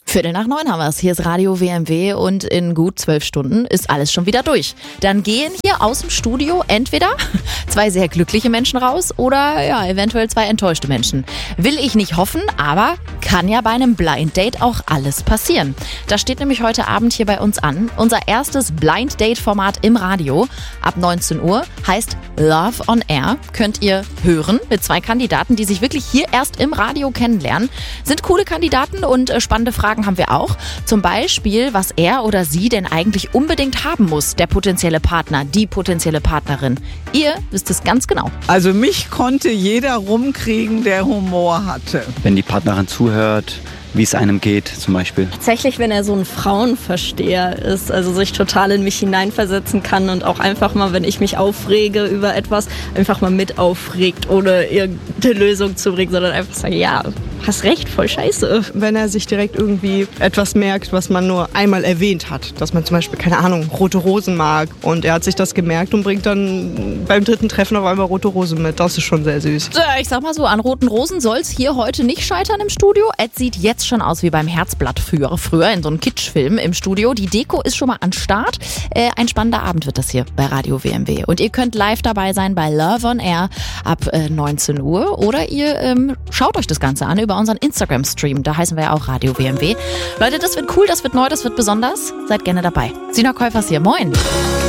8:45 haben wir es. Hier ist Radio WMW und in gut 12 Stunden ist alles schon wieder durch. Dann gehen hier aus dem Studio entweder 2 sehr glückliche Menschen raus oder ja, eventuell 2 enttäuschte Menschen. Will ich nicht hoffen, aber kann ja bei einem Blind Date auch alles passieren. Das steht nämlich heute Abend hier bei uns an. Unser erstes Blind Date Format im Radio ab 19 Uhr heißt Love on Air. Könnt ihr hören mit 2 Kandidaten, die sich wirklich hier erst im Radio kennenlernen. Sind coole Kandidaten und spannende Fragen haben wir auch. Zum Beispiel, was er oder sie denn eigentlich unbedingt haben muss, der potenzielle Partner, die potenzielle Partnerin. Ihr wisst es ganz genau. Also mich konnte jeder rumkriegen, der Humor hatte. Wenn die Partnerin zuhört, wie es einem geht zum Beispiel. Tatsächlich, wenn er so ein Frauenversteher ist, also sich total in mich hineinversetzen kann und auch einfach mal, wenn ich mich aufrege über etwas, einfach mal mit aufregt, ohne irgendeine Lösung zu bringen, sondern einfach sagen, ja, hast recht, voll scheiße. Wenn er sich direkt irgendwie etwas merkt, was man nur einmal erwähnt hat, dass man zum Beispiel, keine Ahnung, rote Rosen mag und er hat sich das gemerkt und bringt dann beim 3. Treffen auf einmal rote Rosen mit. Das ist schon sehr süß. Ich sag mal so, an roten Rosen soll es hier heute nicht scheitern im Studio. Ed sieht jetzt schon aus wie beim Herzblatt früher in so einem Kitschfilm im Studio. Die Deko ist schon mal an Start. Ein spannender Abend wird das hier bei Radio WMW. Und ihr könnt live dabei sein bei Love on Air ab 19 Uhr oder ihr schaut euch das Ganze an über unseren Instagram-Stream. Da heißen wir ja auch Radio WMW. Leute, das wird cool, das wird neu, das wird besonders. Seid gerne dabei. Sina Käufers hier. Moin.